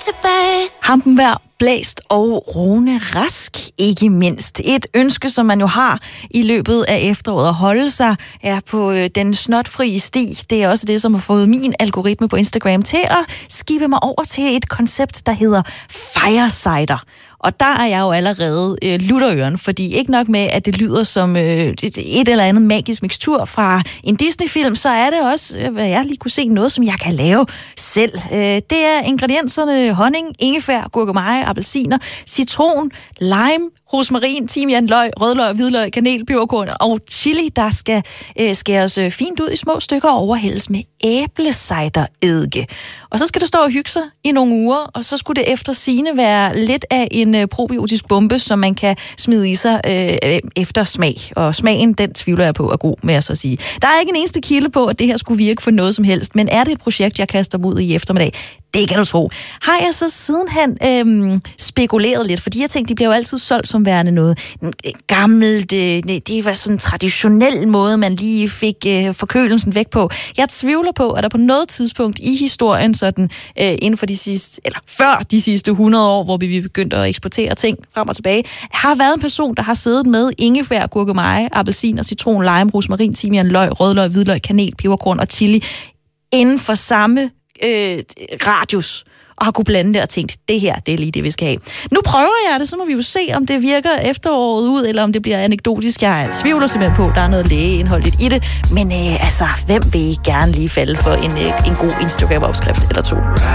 Hampenvejr, blæst og Rune Rask, ikke mindst. Et ønske, som man jo har i løbet af efteråret at holde sig på den snotfrie sti. Det er også det, som har fået min algoritme på Instagram til at skibe mig over til et koncept, der hedder Firesider. Og der er jeg jo allerede lutterøren, fordi ikke nok med, at det lyder som et eller andet magisk mikstur fra en Disney-film, så er det også, hvad jeg lige kunne se, noget, som jeg kan lave selv. Det er ingredienserne honning, ingefær, gurkemeje, appelsiner, citron, lime, rosmarin, timian, løg, rødløg, hvidløg, kanel, peberkorn og chili, der skal skæres fint ud i små stykker og overhældes med æblecideredike. Og så skal det stå og hygge sig i nogle uger, og så skulle det efter sigende være lidt af en probiotisk bombe, som man kan smide i sig efter smag. Og smagen, den tvivler jeg på er god, med at så sige. Der er ikke en eneste kilde på, at det her skulle virke for noget som helst, men er det et projekt, jeg kaster mig ud i eftermiddag? Det kan du tro. Har jeg så sidenhen spekuleret lidt, fordi jeg tænkte, de bliver jo altid solgt som værende noget gammelt, det var sådan en traditionel måde, man lige fik forkølelsen væk på. Jeg tvivler på, at der på noget tidspunkt i historien, sådan inden for de sidste, eller før de sidste 100 år, hvor vi begyndte at eksportere ting frem og tilbage, har været en person, der har siddet med ingefær, gurkemeje, appelsin og citron, lime, rosmarin, timian, løg, rødløg, hvidløg, kanel, peberkorn og chili inden for samme radius, og har kunne blande det og tænkt, det her, det er lige det, vi skal have. Nu prøver jeg det, så må vi jo se, om det virker efteråret ud, eller om det bliver anekdotisk. Jeg tvivler simpelthen på, at der er noget lægeindholdigt i det, men hvem vil gerne lige falde for en god Instagram-opskrift eller to?